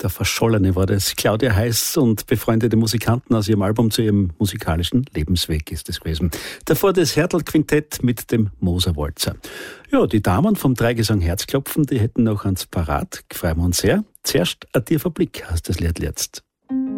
der Verschollene war das. Claudia Heiss und befreundete Musikanten aus ihrem Album zu ihrem musikalischen Lebensweg ist es gewesen. Davor das Hertel-Quintett mit dem Moser-Walzer. Ja, die Damen vom Dreigesang Herzklopfen, die hätten noch ans Parat. Freuen wir uns sehr. Zuerst ein tiefer Blick heißt das Lied jetzt.